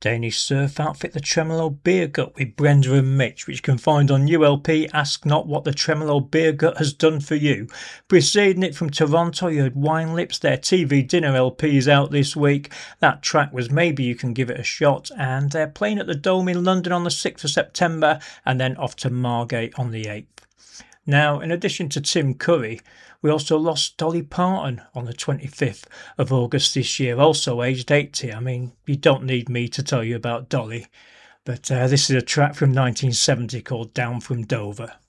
Danish surf outfit The Tremolo Beer Gut with Brenda and Mitch, which you can find on ULP Ask Not What the Tremolo Beer Gut Has Done For You. Preceding it from Toronto, you heard Wine Lips. Their TV Dinner LP is out this week. That track was Maybe You Can Give It a Shot, and they're playing at the Dome in London on the 6th of September and then off to Margate on the 8th. Now, in addition to Tim Curry, we also lost Dolly Parton on the 25th of August this year, also aged 80. I mean, you don't need me to tell you about Dolly, but this is a track from 1970 called Down from Dover.